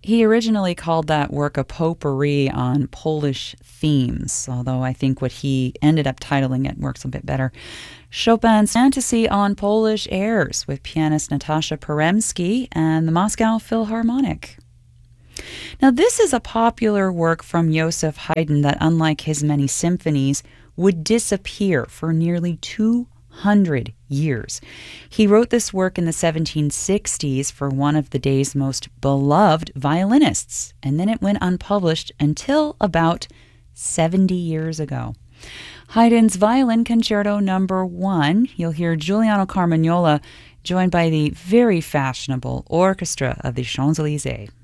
He originally called that work a potpourri on Polish themes, although I think what he ended up titling it works a bit better. Chopin's Fantasy on Polish Airs with pianist Natasha Peremski and the Moscow Philharmonic. Now, this is a popular work from Joseph Haydn that, unlike his many symphonies, would disappear for nearly 200 years. He wrote this work in the 1760s for one of the day's most beloved violinists, and then it went unpublished until about 70 years ago. Haydn's Violin Concerto Number 1, you'll hear Giuliano Carmagnola joined by the very fashionable Orchestra of the Champs-Élysées.